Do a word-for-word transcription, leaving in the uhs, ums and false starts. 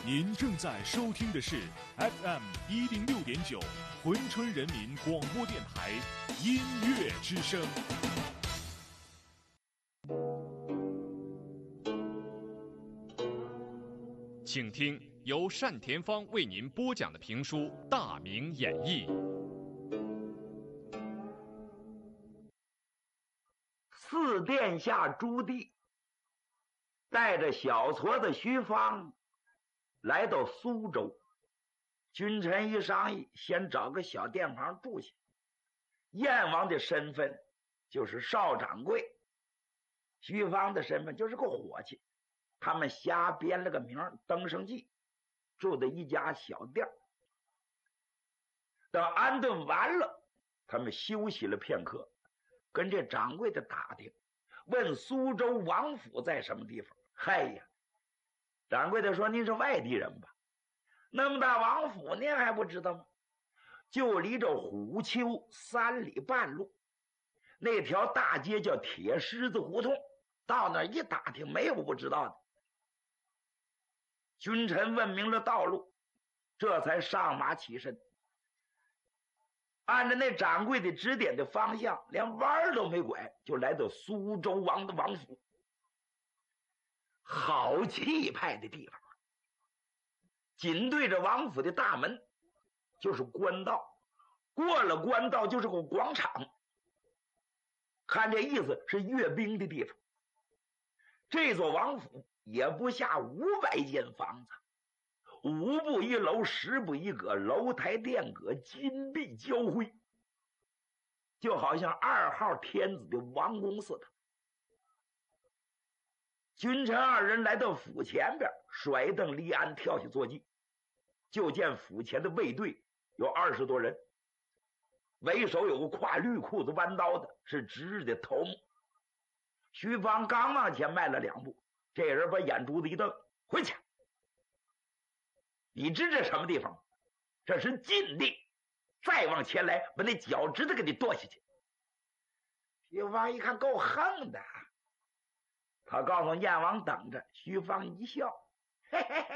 您正在收听的是 F M 一零六点九珲春人民广播电台音乐之声。请听由单田芳为您播讲的评书《大明演义》。 四殿下朱棣带着小矬子徐芳来到苏州，君臣一商议，先找个小店房住下。燕王的身份就是少掌柜，徐芳的身份就是个伙计，他们瞎编了个名登生记，住的一家小店。等安顿完了，他们休息了片刻，跟这掌柜的打听，问苏州王府在什么地方。嗨呀，掌柜的说：“您是外地人吧？那么大王府您还不知道吗？就离着虎丘三里半路，那条大街叫铁狮子胡同，到那儿一打听，没有不知道的。”君臣问明了道路，这才上马起身，按照那掌柜的指点的方向，连弯都没拐，就来到苏州王的王府。好气派的地方，紧对着王府的大门就是官道，过了官道就是个广场，看这意思是阅兵的地方。这座王府也不下五百间房子，五步一楼，十步一阁，楼台殿阁金碧交辉，就好像二号天子的王宫似的。君臣二人来到府前边，甩蹬离鞍，跳下坐骑，就见府前的卫队有二十多人，为首有个挎绿裤子弯刀的，是值日的头目。徐芳刚往前迈了两步，这人把眼珠子一瞪：“回去！你知这什么地方？这是禁地，再往前来，把那脚趾头给你剁下去。”徐芳一看够横的，他告诉燕王等着。徐芳一笑：“嘿嘿嘿。”